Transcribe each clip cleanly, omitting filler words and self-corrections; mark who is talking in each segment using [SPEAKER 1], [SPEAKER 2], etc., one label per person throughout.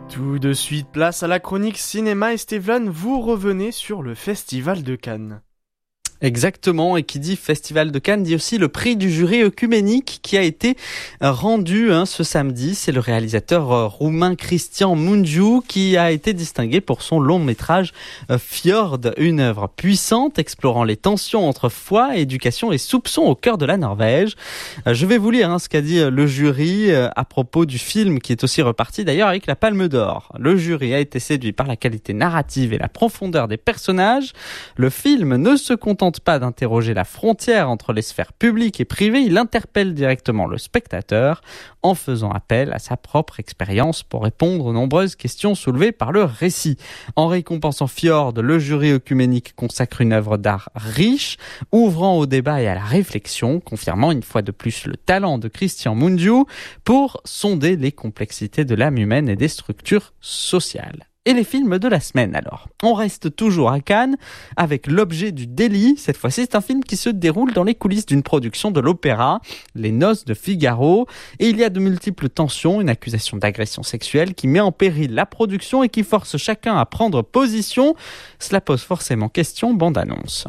[SPEAKER 1] Tout de suite, place à la chronique cinéma et Stéphane, vous revenez sur le Festival de Cannes.
[SPEAKER 2] Exactement, et qui dit Festival de Cannes dit aussi le prix du jury œcuménique qui a été rendu ce samedi. C'est le réalisateur roumain Cristian Mungiu qui a été distingué pour son long métrage Fjord, une œuvre puissante explorant les tensions entre foi, éducation et soupçon au cœur de la Norvège. Je vais vous lire ce qu'a dit le jury à propos du film qui est aussi reparti d'ailleurs avec la Palme d'Or. Le jury a été séduit par la qualité narrative et la profondeur des personnages. Le film ne se contente pas d'interroger la frontière entre les sphères publiques et privées, il interpelle directement le spectateur en faisant appel à sa propre expérience pour répondre aux nombreuses questions soulevées par le récit. En récompensant Fjord, le jury œcuménique consacre une œuvre d'art riche, ouvrant au débat et à la réflexion, confirmant une fois de plus le talent de Cristian Mungiu pour sonder les complexités de l'âme humaine et des structures sociales. Et les films de la semaine alors. On reste toujours à Cannes avec L'Objet du délit. Cette fois-ci, c'est un film qui se déroule dans les coulisses d'une production de l'opéra Les Noces de Figaro. Et il y a de multiples tensions, une accusation d'agression sexuelle qui met en péril la production et qui force chacun à prendre position. Cela pose forcément question, bande-annonce.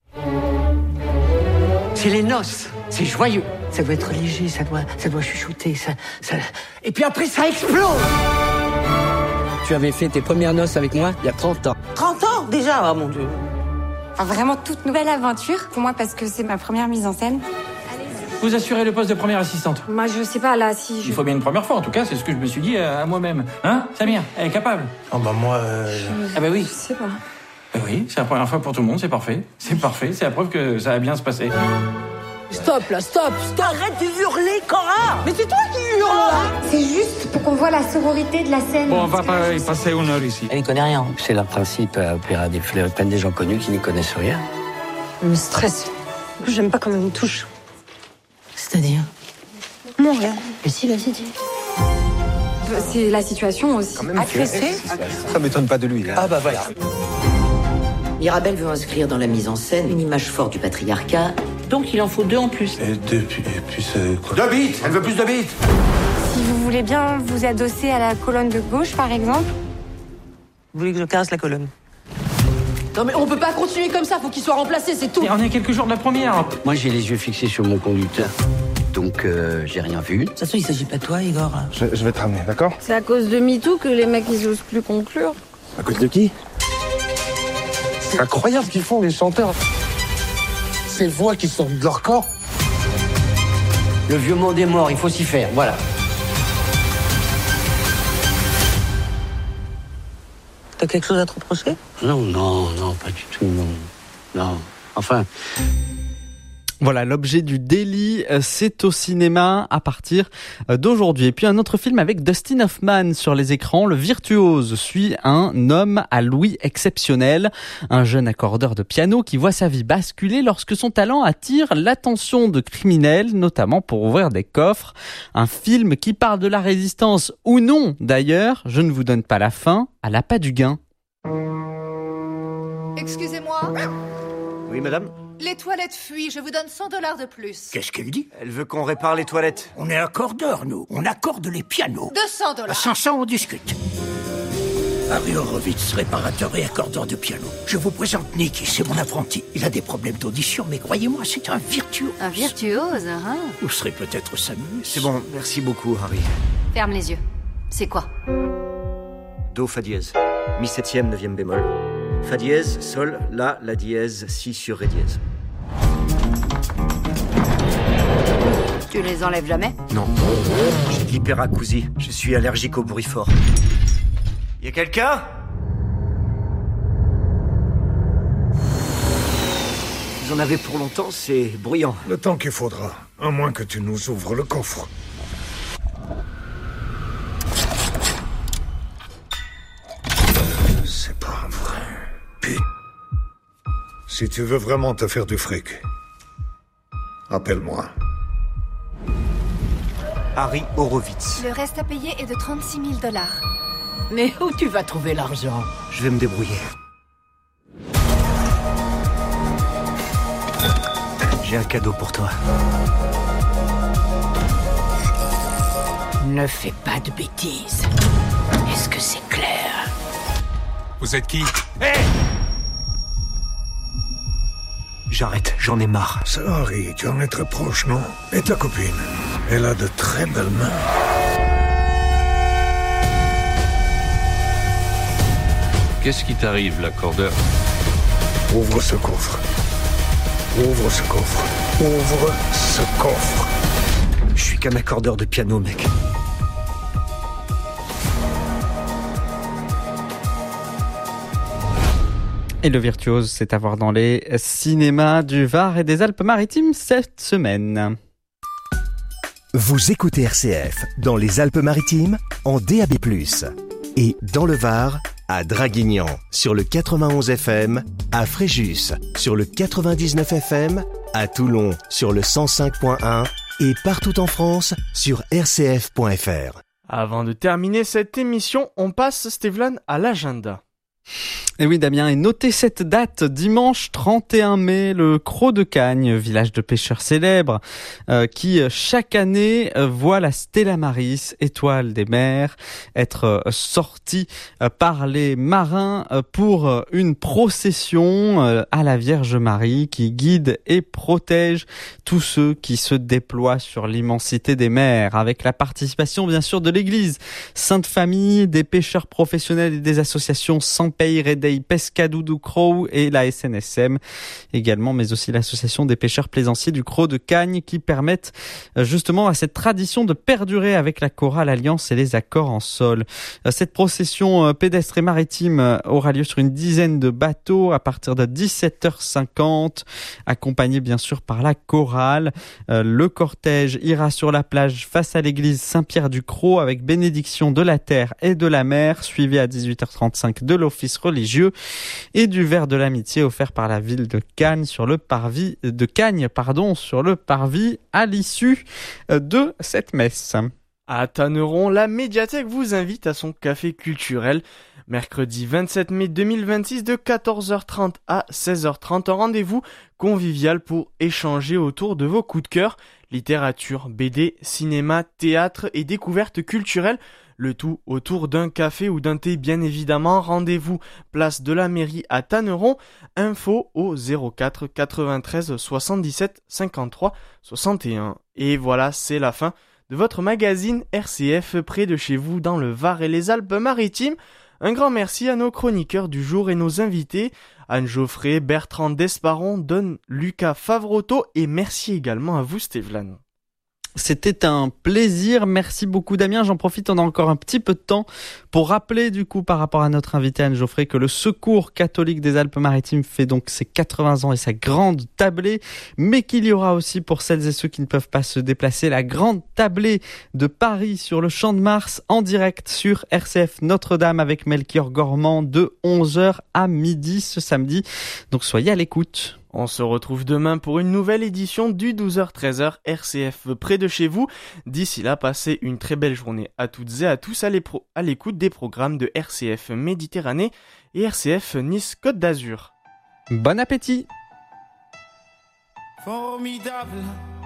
[SPEAKER 3] C'est les noces, c'est joyeux. Ça doit être léger, ça doit chuchoter, ça... Et puis après, ça explose.
[SPEAKER 4] Tu avais fait tes premières noces avec moi il y a 30 ans.
[SPEAKER 3] 30 ans déjà, oh mon Dieu.
[SPEAKER 5] Enfin, vraiment toute nouvelle aventure pour moi parce que c'est ma première mise en scène.
[SPEAKER 6] Vous assurez le poste de première assistante.
[SPEAKER 5] Moi, je sais pas, là, si je...
[SPEAKER 6] Il faut bien une première fois, en tout cas, c'est ce que je me suis dit à moi-même. Hein, Samir, elle est capable.
[SPEAKER 7] Ah bah moi...
[SPEAKER 6] Ah bah oui.
[SPEAKER 5] Je sais pas.
[SPEAKER 6] Bah oui, c'est la première fois pour tout le monde, c'est parfait. C'est parfait, c'est la preuve que ça va bien se passer.
[SPEAKER 3] Stop là, stop. Arrête de hurler, Cora. Mais c'est toi qui hurles.
[SPEAKER 5] C'est juste pour qu'on voit la sororité de la scène.
[SPEAKER 6] Bon, on va pas y passer une heure ici.
[SPEAKER 4] Elle n'y connaît rien. C'est leur principe à opéra des fleurs, prennent des gens connus qui n'y connaissent rien.
[SPEAKER 3] Je me stresse. J'aime pas quand on me touche.
[SPEAKER 4] C'est-à-dire?
[SPEAKER 3] Non, rien.
[SPEAKER 4] Mais si, vas-y, dis.
[SPEAKER 5] C'est la situation aussi.
[SPEAKER 3] Agressé.
[SPEAKER 7] Ça m'étonne pas de lui.
[SPEAKER 3] Ah bah voilà.
[SPEAKER 8] Mirabel veut inscrire dans la mise en scène une image forte du patriarcat, donc il en faut 2 en plus.
[SPEAKER 7] Et puis c'est quoi?
[SPEAKER 3] 2 bits. Elle veut plus de bits.
[SPEAKER 5] Si vous voulez bien vous adosser à la colonne de gauche, par exemple.
[SPEAKER 3] Vous voulez que je caresse la colonne? Non mais on peut pas continuer comme ça, faut qu'il soit remplacé, c'est tout.
[SPEAKER 6] Et on est à quelques jours de la première.
[SPEAKER 4] Moi, j'ai les yeux fixés sur mon conducteur. Donc, j'ai rien vu.
[SPEAKER 3] De toute façon, il s'agit pas de toi, Igor.
[SPEAKER 7] Je vais te ramener, d'accord?
[SPEAKER 5] C'est à cause de MeToo que les mecs, ils osent plus conclure.
[SPEAKER 7] À cause de qui? C'est incroyable ce qu'ils font, les chanteurs. Ces voix qui sortent de leur corps.
[SPEAKER 4] Le vieux monde est mort, il faut s'y faire, voilà.
[SPEAKER 3] T'as quelque chose à te reprocher?
[SPEAKER 4] Non, pas du tout, non. Enfin...
[SPEAKER 2] Voilà, L'Objet du délit, c'est au cinéma à partir d'aujourd'hui. Et puis un autre film avec Dustin Hoffman sur les écrans. Le Virtuose suit un homme à l'ouïe exceptionnel, un jeune accordeur de piano qui voit sa vie basculer lorsque son talent attire l'attention de criminels, notamment pour ouvrir des coffres. Un film qui parle de la résistance ou non d'ailleurs, je ne vous donne pas la fin, à l'appât du gain.
[SPEAKER 9] Excusez-moi.
[SPEAKER 10] Oui, madame?
[SPEAKER 9] Les toilettes fuient, je vous donne $100 de plus.
[SPEAKER 10] Qu'est-ce qu'elle dit? Elle veut qu'on répare les toilettes.
[SPEAKER 3] On est accordeurs, nous. On accorde les pianos.
[SPEAKER 9] $200.
[SPEAKER 3] À 500, on discute. Harry Horowitz, réparateur et accordeur de piano. Je vous présente Nicky, c'est mon apprenti. Il a des problèmes d'audition, mais croyez-moi, c'est un virtuose.
[SPEAKER 9] Un virtuose, hein?
[SPEAKER 3] Vous serez peut-être sa muse.
[SPEAKER 10] C'est bon, merci beaucoup, Harry.
[SPEAKER 9] Ferme les yeux. C'est quoi?
[SPEAKER 10] Do, fa dièse. Mi septième, neuvième bémol. Fa dièse, sol, la dièse, si sur ré dièse.
[SPEAKER 9] Tu les enlèves jamais?
[SPEAKER 10] Non. J'ai de l'hyperacousie. Je suis allergique au bruit fort. Y a quelqu'un? Vous en avez pour longtemps, c'est bruyant.
[SPEAKER 7] Le temps qu'il faudra, à moins que tu nous ouvres le coffre. C'est pas vrai. Putain. Si tu veux vraiment te faire du fric, appelle-moi.
[SPEAKER 10] Harry Horowitz.
[SPEAKER 9] Le reste à payer est de $36 000.
[SPEAKER 3] Mais où tu vas trouver l'argent?
[SPEAKER 10] Je vais me débrouiller. J'ai un cadeau pour toi.
[SPEAKER 3] Ne fais pas de bêtises. Est-ce que c'est clair?
[SPEAKER 11] Vous êtes qui?
[SPEAKER 10] J'arrête, j'en ai marre.
[SPEAKER 7] Ça, Harry, tu en es très proche, non? Et ta copine? Elle a de très belles mains.
[SPEAKER 11] Qu'est-ce qui t'arrive, l'accordeur?
[SPEAKER 7] Ouvre ce coffre. Ouvre ce coffre. Ouvre ce coffre.
[SPEAKER 10] Je suis qu'un accordeur de piano, mec.
[SPEAKER 2] Et le virtuose, c'est à voir dans les cinémas du Var et des Alpes-Maritimes cette semaine.
[SPEAKER 12] Vous écoutez RCF dans les Alpes-Maritimes en DAB+. Et dans le Var, à Draguignan sur le 91 FM, à Fréjus sur le 99 FM, à Toulon sur le 105.1 et partout en France sur rcf.fr.
[SPEAKER 1] Avant de terminer cette émission, on passe, Stevlan, à l'agenda.
[SPEAKER 2] Et oui Damien, et notez cette date, dimanche 31 mai, le Crot de Cagnes, village de pêcheurs célèbre, qui chaque année voit la Stella Maris, étoile des mers, être sortie par les marins pour une procession à la Vierge Marie qui guide et protège tous ceux qui se déploient sur l'immensité des mers, avec la participation bien sûr de l'Église Sainte Famille, des pêcheurs professionnels et des associations Sans Pays Redei Pescado do Crow et la SNSM également, mais aussi l'association des pêcheurs plaisanciers du Crot de Cagnes qui permettent justement à cette tradition de perdurer avec la chorale Alliance et les accords en sol. Cette procession pédestre et maritime aura lieu sur une dizaine de bateaux à partir de 17h50, accompagnée bien sûr par la chorale. Le cortège ira sur la plage face à l'église Saint-Pierre-du-Crot avec bénédiction de la terre et de la mer, suivi à 18h35 de l'office religieux et du verre de l'amitié offert par la ville de Cagnes sur le parvis à l'issue de cette messe.
[SPEAKER 1] À Tanneron, la médiathèque vous invite à son café culturel. Mercredi 27 mai 2026 de 14h30 à 16h30, un rendez-vous convivial pour échanger autour de vos coups de cœur, littérature, BD, cinéma, théâtre et découvertes culturelles. Le tout autour d'un café ou d'un thé bien évidemment. Rendez-vous place de la mairie à Tanneron. Info au 04 93 77 53 61. Et voilà, c'est la fin de votre magazine RCF près de chez vous dans le Var et les Alpes-Maritimes. Un grand merci à nos chroniqueurs du jour et nos invités, Anne Geoffrey, Bertrand Desparon, Don Lucas Favroto et merci également à vous Stevlan.
[SPEAKER 2] C'était un plaisir, merci beaucoup Damien, j'en profite, on a encore un petit peu de temps pour rappeler du coup par rapport à notre invité Anne Geoffrey que le Secours catholique des Alpes-Maritimes fait donc ses 80 ans et sa grande tablée, mais qu'il y aura aussi pour celles et ceux qui ne peuvent pas se déplacer la grande tablée de Paris sur le Champ de Mars en direct sur RCF Notre-Dame avec Melchior Gormand de 11h à midi ce samedi, donc soyez à l'écoute.
[SPEAKER 1] On se retrouve demain pour une nouvelle édition du 12h-13h RCF près de chez vous. D'ici là, passez une très belle journée à toutes et à tous à l'écoute des programmes de RCF Méditerranée et RCF Nice Côte d'Azur.
[SPEAKER 2] Bon appétit!
[SPEAKER 13] Formidable.